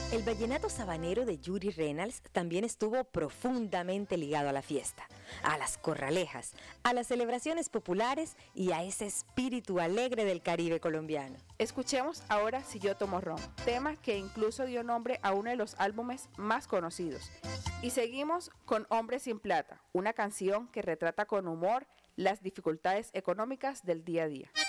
El vallenato sabanero de Yuri Reynolds también estuvo profundamente ligado a la fiesta, a las corralejas, a las celebraciones populares y a ese espíritu alegre del Caribe colombiano. Escuchemos ahora Si yo tomo ron, tema que incluso dio nombre a uno de los álbumes más conocidos. Y seguimos con Hombre sin Plata, una canción que retrata con humor las dificultades económicas del día a día.